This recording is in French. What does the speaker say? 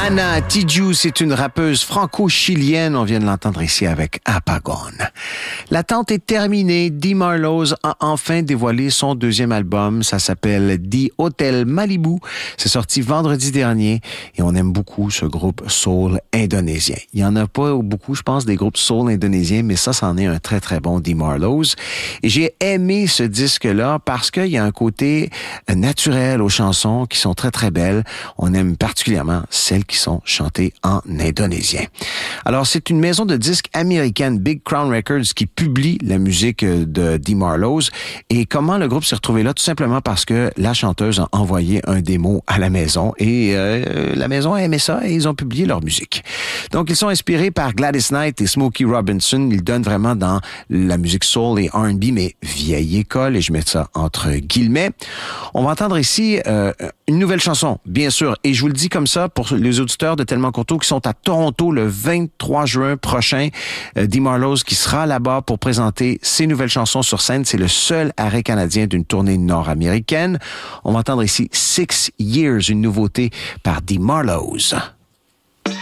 Ana Tijoux, c'est une rappeuse franco-chilienne. On vient de l'entendre ici avec Apagón. L'attente est terminée. Dee Marlowe a enfin dévoilé son deuxième album. Ça s'appelle The Hotel Malibu. C'est sorti vendredi dernier et on aime beaucoup ce groupe soul indonésien. Il y en a pas beaucoup, je pense, des groupes soul indonésiens, mais ça, c'en est un très, très bon Dee Marlowe. Et j'ai aimé ce disque-là parce qu'il y a un côté naturel aux chansons qui sont très, très belles. On aime particulièrement celles qui sont chantées en indonésien. Alors, c'est une maison de disques américaine, Big Crown Records, qui publie la musique de Dee Marlowe. Et comment le groupe s'est retrouvé là? Tout simplement parce que la chanteuse a envoyé un démo à la maison et la maison a aimé ça et ils ont publié leur musique. Donc, ils sont inspirés par Gladys Knight et Smokey Robinson. Ils donnent vraiment dans la musique soul et R&B, mais vieille école, et je mets ça entre guillemets. On va entendre ici une nouvelle chanson, bien sûr, et je vous le dis comme ça pour les auditeurs de Tellement Courteau qui sont à Toronto le 23 juin prochain. Dee Marlowe qui sera là-bas pour présenter ses nouvelles chansons sur scène. C'est le seul arrêt canadien d'une tournée nord-américaine. On va entendre ici 6 Years, une nouveauté par Dee Marlowe.